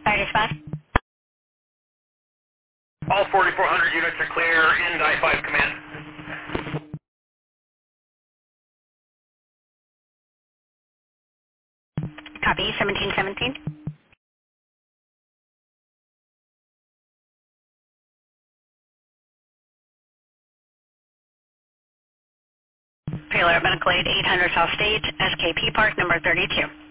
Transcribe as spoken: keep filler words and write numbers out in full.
Fire dispatch. All forty-four hundred units are clear. End I five command. Copy, seventeen seventeen. Trailer medical aid eight hundred South Stage, S K P Park, number thirty-two.